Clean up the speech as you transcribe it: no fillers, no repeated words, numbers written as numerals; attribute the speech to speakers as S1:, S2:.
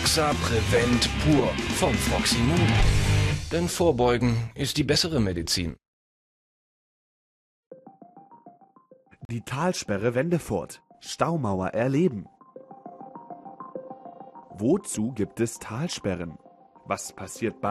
S1: Foxa Prevent pur von Foximun. Denn Vorbeugen ist die bessere Medizin.
S2: Die Talsperre Wendefurt. Staumauer erleben. Wozu gibt es Talsperren? Was passiert bei